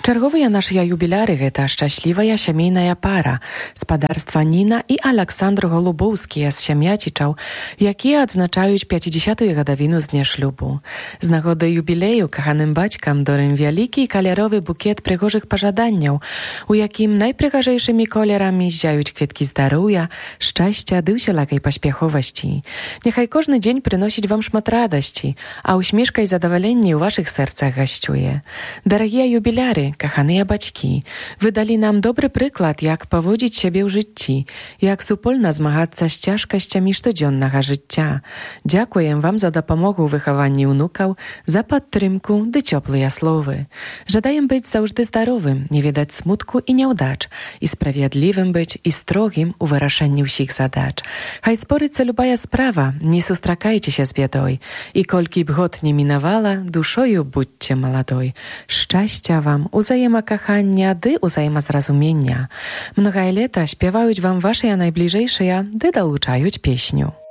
Чарговыя нашыя юбіляры гэта шчаслівая сямейная пара спадарства Ніна і Аляксандр Голубоўскія з Сямяцічаў, якія адзначаюць 50-ю гадавіну з дня шлюбу. З нагоды юбілею каханым бацькам дорым вялікі каляровы букет прыгожых пажаданняў, у якім найпрыгажэйшымі колерамі ззяюць кветкі здароўя, шчасця ды ўсялакай паспяховасці. Няхай кожны дзень прыносіць вам шмат радасці, а усмешка і задаваленне ў вашых сэрцах гасцюе. Дарагія юбіляры, каханыя бацькі, вы далі нам добры прыклад, як паводзіць сябе ў жыцці, як супольна змагацца з цяжкасцямі штодзённага жыцця. Дзякуем вам за дапамогу ў выхаванні ўнукаў, за падтрымку ды цёплыя словы. Жадаем быць заўжды здаровым, не ведаць смутку і няўдач, і справядлівым быць і строгім у вырашэнні ўсіх задач. Хай спорыцца любая справа, не сустракайцеся з бядой, і колькі б год не мінавала, душою будьце маладой. Шчасця вам, узаемакахання ды узаемазразумення. Многае лета спяваюць вам вашыя найбліжэйшыя ды далучаюць песню.